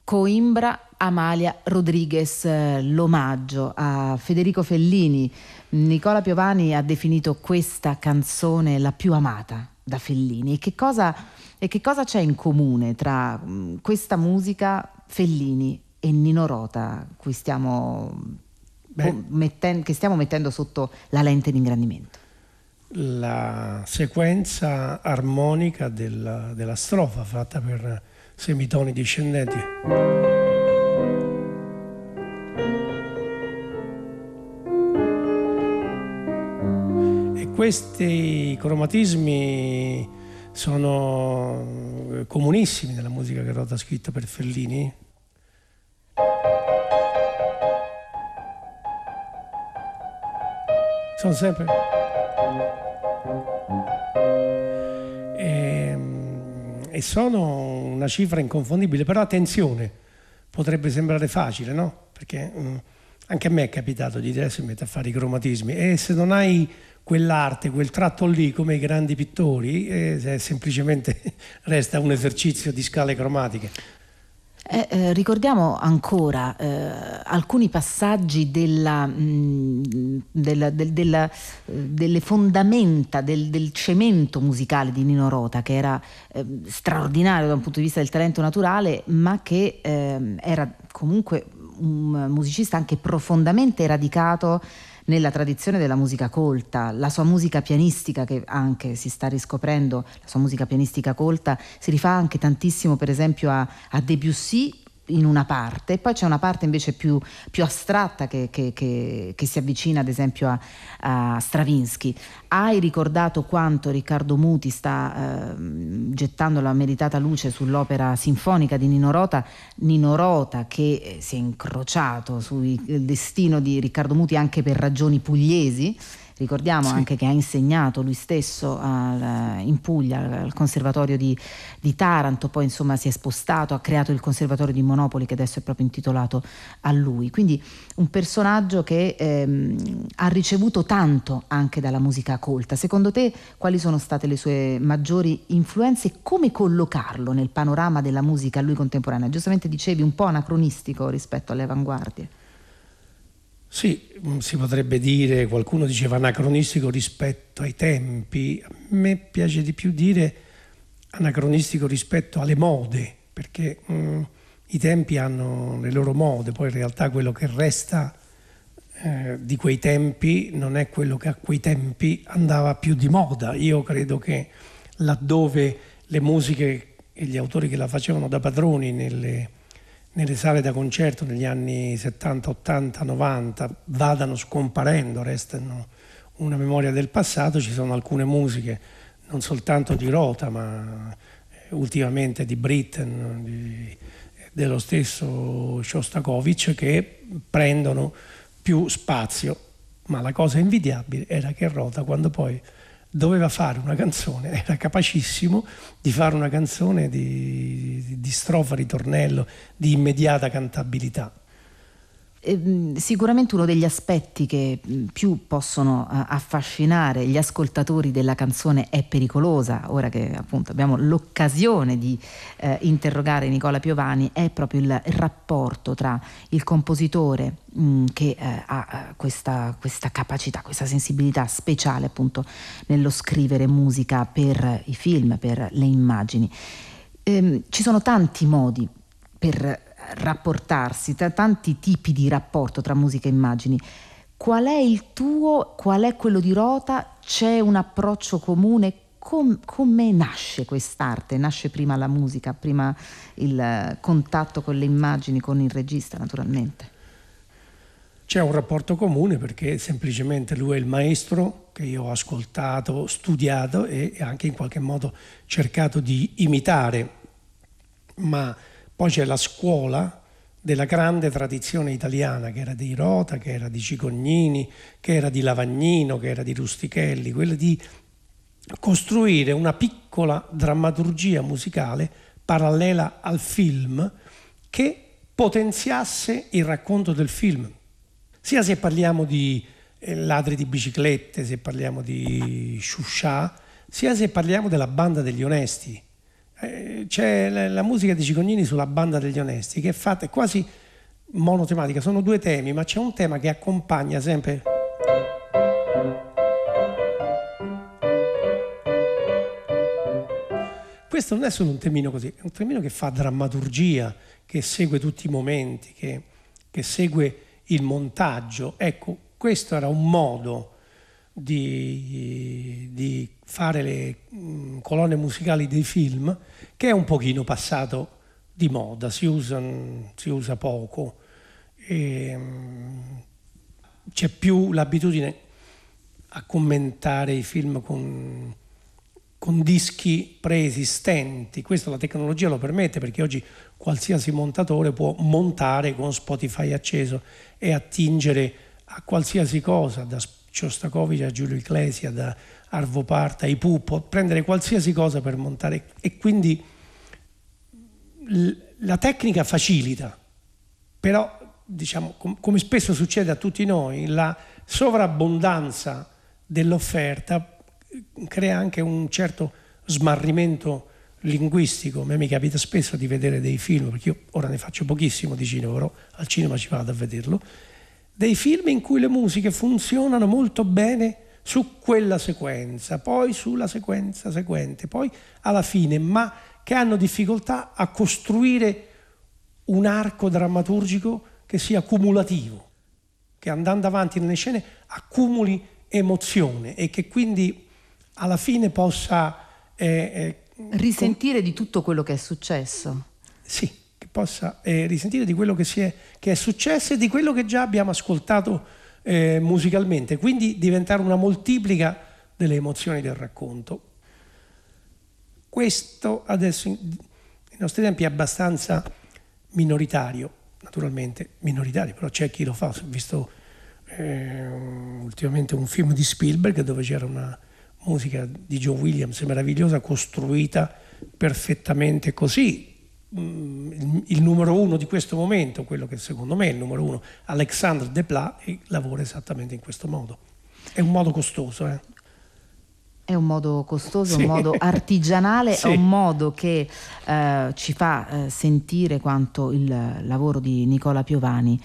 Coimbra, Amalia Rodriguez, l'omaggio a Federico Fellini. Nicola Piovani ha definito questa canzone la più amata da Fellini. E che cosa c'è in comune tra questa musica, Fellini e Nino Rota, cui stiamo mettendo sotto la lente di ingrandimento? La sequenza armonica della strofa fatta per semitoni discendenti. E questi cromatismi sono comunissimi nella musica che Rota ha scritto per Fellini. Sono sempre... E sono una cifra inconfondibile, però attenzione, potrebbe sembrare facile, no? Perché anche a me è capitato di adesso mi metto a fare i cromatismi, e se non hai quell'arte, quel tratto lì come i grandi pittori, semplicemente resta un esercizio di scale cromatiche. Ricordiamo ancora alcuni passaggi delle fondamenta del cemento musicale di Nino Rota, che era straordinario da un punto di vista del talento naturale, ma che era comunque un musicista anche profondamente radicato nella tradizione della musica colta. La sua musica pianistica, che anche si sta riscoprendo, la sua musica pianistica colta, si rifà anche tantissimo per esempio a Debussy in una parte, e poi c'è una parte invece più astratta che si avvicina ad esempio a Stravinsky. Hai ricordato quanto Riccardo Muti sta gettando la meritata luce sull'opera sinfonica di Nino Rota che si è incrociato sul destino di Riccardo Muti anche per ragioni pugliesi. Ricordiamo anche che ha insegnato lui stesso in Puglia al Conservatorio di Taranto, poi insomma si è spostato, ha creato il Conservatorio di Monopoli, che adesso è proprio intitolato a lui. Quindi un personaggio che ha ricevuto tanto anche dalla musica colta. Secondo te quali sono state le sue maggiori influenze e come collocarlo nel panorama della musica a lui contemporanea? Giustamente dicevi un po' anacronistico rispetto alle avanguardie. Sì, si potrebbe dire, qualcuno diceva anacronistico rispetto ai tempi. A me piace di più dire anacronistico rispetto alle mode, perché i tempi hanno le loro mode, poi in realtà quello che resta di quei tempi non è quello che a quei tempi andava più di moda. Io credo che laddove le musiche e gli autori che la facevano da padroni nelle sale da concerto negli anni 70, 80, 90 vadano scomparendo, restano una memoria del passato, ci sono alcune musiche, non soltanto di Rota, ma ultimamente di Britten, dello stesso Shostakovich, che prendono più spazio. Ma la cosa invidiabile era che Rota, quando poi doveva fare una canzone, era capacissimo di fare una canzone di strofa, ritornello, di immediata cantabilità. Sicuramente uno degli aspetti che più possono affascinare gli ascoltatori della canzone È pericolosa, ora che appunto abbiamo l'occasione di interrogare Nicola Piovani, è proprio il rapporto tra il compositore che ha questa capacità, questa sensibilità speciale appunto nello scrivere musica per i film, per le immagini. Ci sono tanti modi per rapportarsi, tanti tipi di rapporto tra musica e immagini. Qual è il tuo? Qual è quello di Rota? C'è un approccio comune? Come nasce quest'arte? Nasce prima la musica, prima il contatto con le immagini, con il regista naturalmente? C'è un rapporto comune perché semplicemente lui è il maestro che io ho ascoltato, studiato e anche in qualche modo cercato di imitare, ma poi c'è la scuola della grande tradizione italiana, che era di Rota, che era di Cicognini, che era di Lavagnino, che era di Rustichelli, quella di costruire una piccola drammaturgia musicale parallela al film che potenziasse il racconto del film. Sia se parliamo di ladri di biciclette, se parliamo di Sciuscià, sia se parliamo della Banda degli Onesti. C'è la musica di Cicognini sulla Banda degli Onesti, che è fatta, è quasi monotematica, sono due temi, ma c'è un tema che accompagna sempre. Questo non è solo un temino così, è un temino che fa drammaturgia, che segue tutti i momenti, che segue il montaggio. Ecco, questo era un modo di fare le colonne musicali dei film che è un pochino passato di moda, si usa poco. C'è più l'abitudine a commentare i film con dischi preesistenti. Questo la tecnologia lo permette, perché oggi qualsiasi montatore può montare con Spotify acceso e attingere a qualsiasi cosa, da Shostakovich a Giulio Iglesias, da Arvo Part ai Pooh, può prendere qualsiasi cosa per montare, e quindi la tecnica facilita, però diciamo, come spesso succede a tutti noi, la sovrabbondanza dell'offerta crea anche un certo smarrimento linguistico. A me mi capita spesso di vedere dei film, perché io ora ne faccio pochissimo di cinema, però al cinema ci vado a vederlo, dei film in cui le musiche funzionano molto bene su quella sequenza, poi sulla sequenza seguente, poi alla fine, ma che hanno difficoltà a costruire un arco drammaturgico che sia cumulativo, che andando avanti nelle scene accumuli emozione e che quindi alla fine possa risentire di tutto quello che è successo. Sì, che possa risentire di quello che è successo e di quello che già abbiamo ascoltato musicalmente, quindi diventare una moltiplica delle emozioni del racconto. Questo adesso nei nostri tempi è abbastanza minoritario, naturalmente minoritario, però c'è chi lo fa. Ho visto ultimamente un film di Spielberg dove c'era una musica di John Williams meravigliosa, costruita perfettamente così. Il numero uno di questo momento, quello che secondo me è il numero uno, Alexandre Desplat, lavora esattamente in questo modo. È un modo costoso, È un modo costoso, sì. Un modo artigianale, sì. È un modo che ci fa sentire quanto il lavoro di Nicola Piovani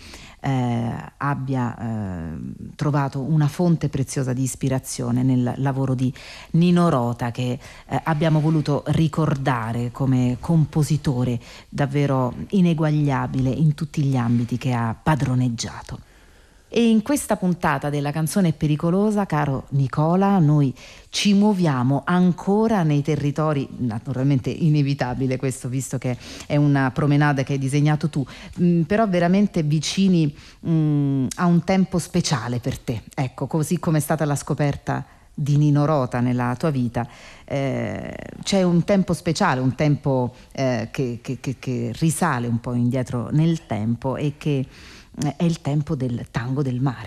abbia trovato una fonte preziosa di ispirazione nel lavoro di Nino Rota, che abbiamo voluto ricordare come compositore davvero ineguagliabile in tutti gli ambiti che ha padroneggiato. E in questa puntata della Canzone Pericolosa, caro Nicola, noi ci muoviamo ancora nei territori, naturalmente inevitabile questo, visto che è una promenade che hai disegnato tu, però veramente vicini a un tempo speciale per te. Ecco, così come è stata la scoperta di Nino Rota nella tua vita, c'è un tempo speciale, un tempo che risale un po' indietro nel tempo e che è il tempo del tango del mare.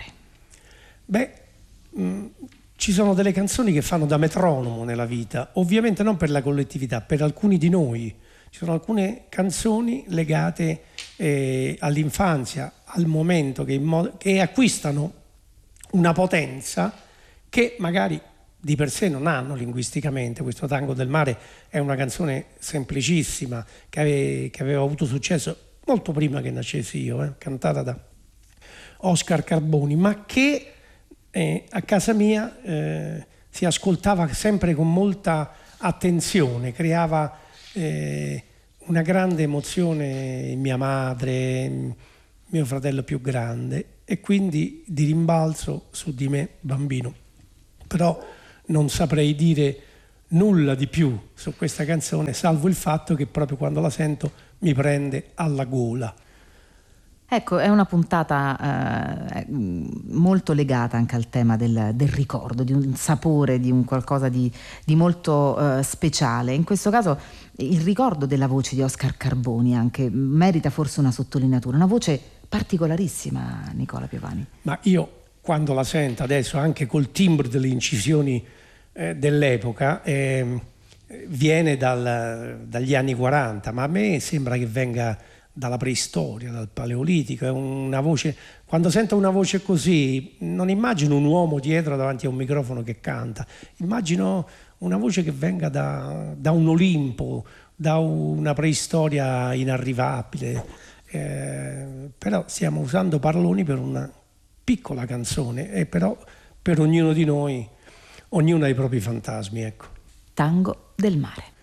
Ci sono delle canzoni che fanno da metronomo nella vita, ovviamente non per la collettività, per alcuni di noi. Ci sono alcune canzoni legate all'infanzia, al momento, che acquistano una potenza che magari di per sé non hanno linguisticamente. Questo Tango del mare è una canzone semplicissima che aveva avuto successo molto prima che nascessi io, cantata da Oscar Carboni, ma che a casa mia si ascoltava sempre con molta attenzione, creava una grande emozione in mia madre, mio fratello più grande, e quindi di rimbalzo su di me bambino. Però non saprei dire nulla di più su questa canzone, salvo il fatto che proprio quando la sento mi prende alla gola. Ecco, è una puntata molto legata anche al tema del ricordo, di un sapore, di un qualcosa di molto speciale. In questo caso il ricordo della voce di Oscar Carboni anche merita forse una sottolineatura, una voce particolarissima, Nicola Piovani. Ma io quando la sento adesso, anche col timbro delle incisioni dell'epoca, viene dagli anni 40, ma a me sembra che venga dalla preistoria, dal paleolitico. È una voce, quando sento una voce così non immagino un uomo dietro davanti a un microfono che canta, immagino una voce che venga da un Olimpo, da una preistoria inarrivabile, però stiamo usando paroloni per una piccola canzone e però per ognuno di noi, ognuno ha i propri fantasmi, ecco. Tango del mare.